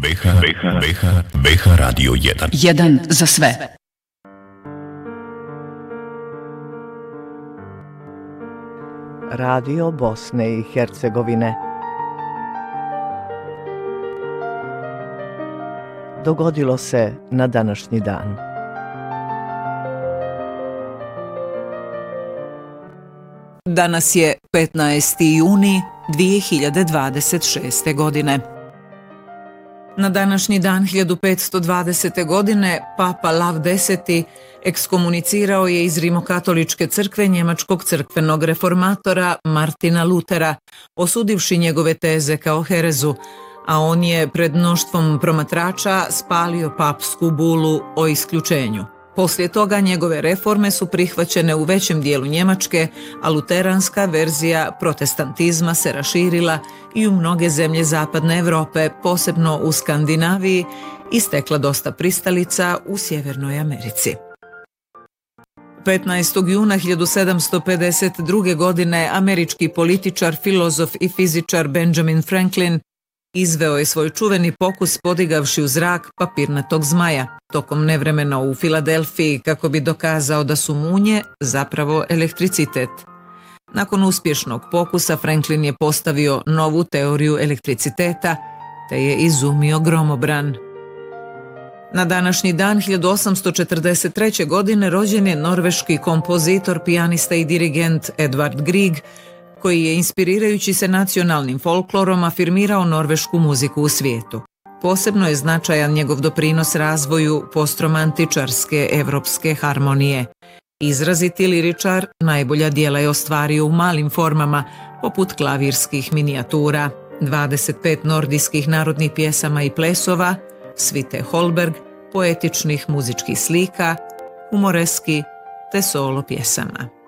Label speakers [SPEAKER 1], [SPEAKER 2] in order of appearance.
[SPEAKER 1] BH Radio 1.
[SPEAKER 2] Jedan za sve.
[SPEAKER 3] Radio Bosne i Hercegovine. Dogodilo se na današnji dan.
[SPEAKER 4] Danas je 15. juni 2026. godine. Na današnji dan 1520. godine Papa Lav X ekskomunicirao je iz Rimokatoličke crkve njemačkog crkvenog reformatora Martina Lutera, osudivši njegove teze kao herezu, a on je pred mnoštvom promatrača spalio papsku bulu o isključenju. Poslije toga njegove reforme su prihvaćene u većem dijelu Njemačke, a luteranska verzija protestantizma se raširila i u mnoge zemlje zapadne Europe, posebno u Skandinaviji, i stekla dosta pristalica u Sjevernoj Americi. 15. juna 1752. godine američki političar, filozof i fizičar Benjamin Franklin izveo je svoj čuveni pokus podigavši u zrak papirnatog zmaja tokom nevremena u Filadelfiji kako bi dokazao da su munje zapravo elektricitet. Nakon uspješnog pokusa Franklin je postavio novu teoriju elektriciteta te je izumio gromobran. Na današnji dan 1843. godine rođen je norveški kompozitor, pijanista i dirigent Edvard Grieg, koji je, inspirirajući se nacionalnim folklorom, afirmirao norvešku muziku u svijetu. Posebno je značajan njegov doprinos razvoju postromantičarske evropske harmonije. Izraziti liričar najbolja djela je ostvario u malim formama, poput klavirskih minijatura, 25 nordijskih narodnih pjesama i plesova, svite Holberg, poetičnih muzičkih slika, humoreski te solo pjesama.